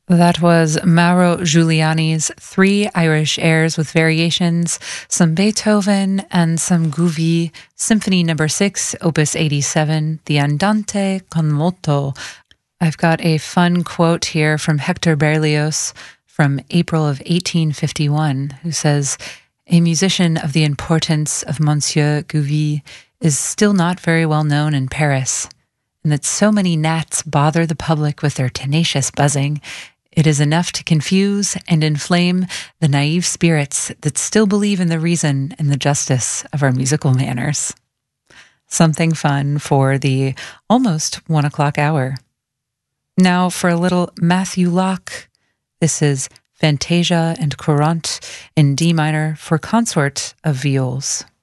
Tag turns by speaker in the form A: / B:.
A: That was Mauro Giuliani's three Irish airs with variations, some Beethoven and some Gouvy, Symphony No. 6, Opus 87, the Andante con moto. I've got a fun quote here from Hector Berlioz from April of 1851, who says, "A musician of the importance of Monsieur Gouvy is still not very well known in Paris, and that so many gnats bother the public with their tenacious buzzing. It is enough to confuse and inflame the naive spirits that still believe in the reason and the justice of our musical manners." Something fun for the almost 1 o'clock hour. Now for a little Matthew Locke. This is Fantasia and Courante in D minor for consort of viols.